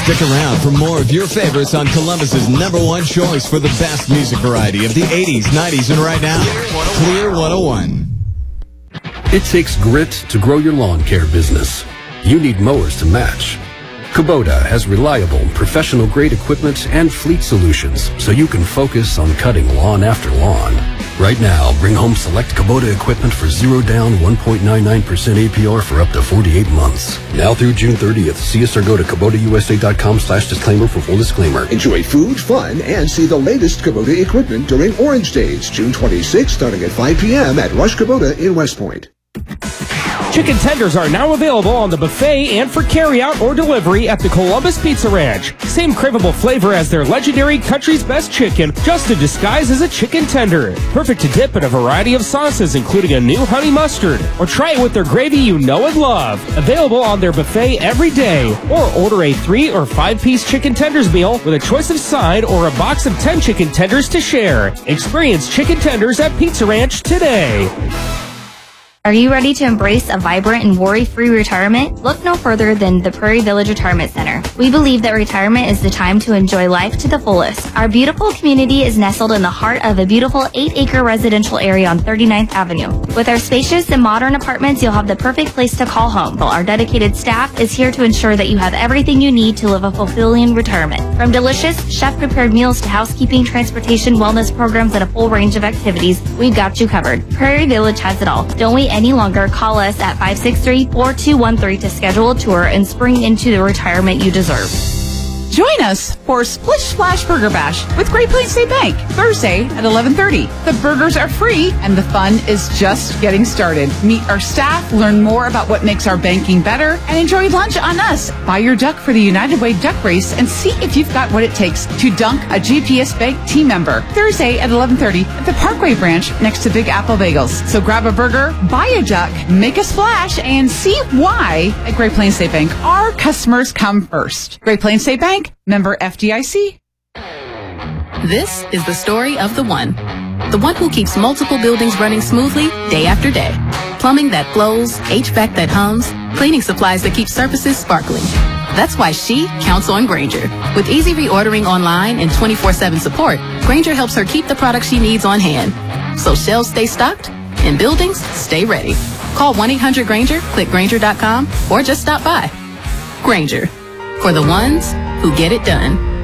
Stick around for more of your favorites on Columbus's #1 choice for the best music variety of the 80s, 90s, and right now. Clear 101. It takes grit to grow your lawn care business. You need mowers to match. Kubota has reliable, professional-grade equipment and fleet solutions so you can focus on cutting lawn after lawn. Right now, bring home select Kubota equipment for 0 down, 1.99% APR for up to 48 months. Now through June 30th. See us or go to KubotaUSA.com/disclaimer for full disclaimer. Enjoy food, fun, and see the latest Kubota equipment during Orange Days, June 26th, starting at 5 p.m. at Rush Kubota in West Point. Chicken tenders are now available on the buffet and for carryout or delivery at the Columbus Pizza Ranch. Same craveable flavor as their legendary Country's Best Chicken, just in disguise as a chicken tender. Perfect to dip in a variety of sauces, including a new honey mustard. Or try it with their gravy you know and love. Available on their buffet every day. Or order a 3 or 5-piece chicken tenders meal with a choice of side or a box of 10 chicken tenders to share. Experience chicken tenders at Pizza Ranch today. Are you ready to embrace a vibrant and worry-free retirement? Look no further than the Prairie Village Retirement Center. We believe that retirement is the time to enjoy life to the fullest. Our beautiful community is nestled in the heart of a beautiful 8-acre residential area on 39th Avenue. With our spacious and modern apartments, you'll have the perfect place to call home. While our dedicated staff is here to ensure that you have everything you need to live a fulfilling retirement. From delicious, chef-prepared meals to housekeeping, transportation, wellness programs, and a full range of activities, we've got you covered. Prairie Village has it all. Don't wait any longer. Call us at 563-4213 to schedule a tour and spring into the retirement you deserve. Join us for Splish Splash Burger Bash with Great Plains State Bank, Thursday at 11:30. The burgers are free and the fun is just getting started. Meet our staff, learn more about what makes our banking better, and enjoy lunch on us. Buy your duck for the United Way Duck Race and see if you've got what it takes to dunk a GPS Bank team member. Thursday at 11:30 at the Parkway branch next to Big Apple Bagels. So grab a burger, buy a duck, make a splash, and see why at Great Plains State Bank our customers come first. Great Plains State Bank, member FDIC. This is the story of the one who keeps multiple buildings running smoothly day after day. Plumbing that flows, HVAC that hums, cleaning supplies that keep surfaces sparkling. That's why she counts on Grainger. With easy reordering online and 24/7 support, Grainger helps her keep the products she needs on hand. So shelves stay stocked and buildings stay ready. Call 1-800-GRAINGER, click Grainger.com, or just stop by. Grainger, for the ones who get it done.